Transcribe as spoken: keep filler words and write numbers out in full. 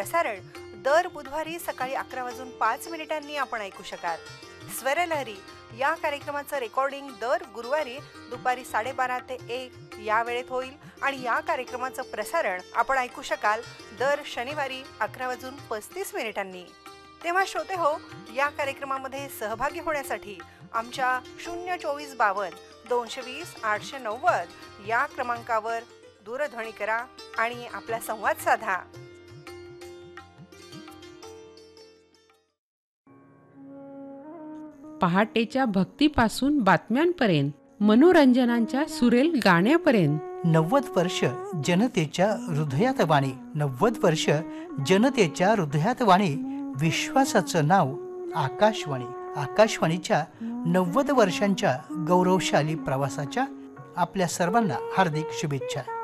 प्रसारण दर बुधवारी सकाळी अकरा वाजून पाच मिनिटांनी आपण ऐकू शकाल. स्वरलहरी या कार्यक्रमाचं रेकॉर्डिंग दर गुरुवारी दुपारी साडेबारा ते एक या वेळेत होईल आणि या कार्यक्रमाचं प्रसारण आपण ऐकू शकाल दर शनिवारी अकरा वाजून पस्तीस मिनिटांनी. तेव्हा श्रोते हो, या कार्यक्रमामध्ये सहभागी होण्यासाठी आमच्या शून्य चोवीस बावन्न दोनशे वीस आठशे नव्वद या क्रमांकावर दूरध्वनी करा आणि आपला संवाद साधा. पहाटेच्या भक्तीपासून बातम्यांपर्यंत, मनोरंजनाच्या सुरेल गाण्यापर्यंत. नव्वद वर्ष जनतेच्या हृदयात वाणी. नव्वद वर्ष जनतेच्या हृदयात वाणी. विश्वासाचं नाव आकाशवाणी. आकाशवाणीच्या नव्वद वर्षांच्या गौरवशाली प्रवासाच्या आपल्या सर्वांना हार्दिक शुभेच्छा.